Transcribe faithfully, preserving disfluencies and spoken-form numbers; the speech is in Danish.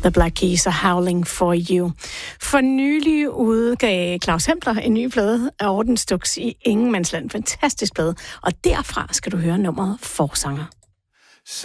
The Black Keys og Howling for You. For nylig udgav Claus Hempler en ny plade af Ordenstux i Ingenmandsland. Fantastisk plade. Og derfra skal du høre nummeret Forsanger.